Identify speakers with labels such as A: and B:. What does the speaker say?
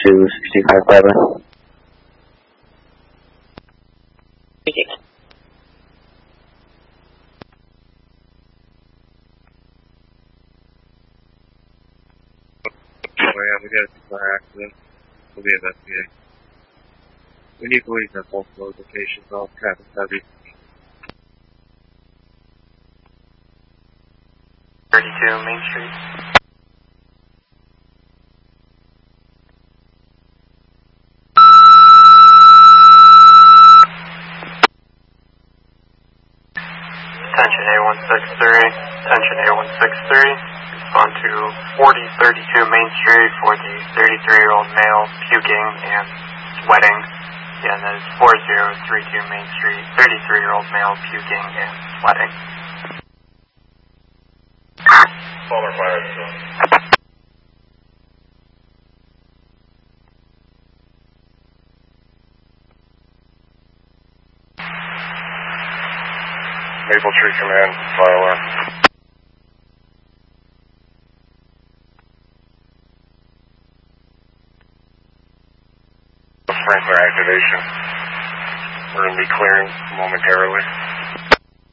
A: to 65 Bravo.
B: We got a car accident. We'll be investigating. We need police at both those locations, all traffic heavy.
C: 32 Main Street. Attention A163, attention A163. On to 4032 Main Street for the 33-year-old male puking and sweating. Again, that is 4032 Main Street, 33-year-old male puking and sweating.
B: Caller fire. Maple Tree Command, fire alarm. Sprinkler activation. We're going to be clearing momentarily.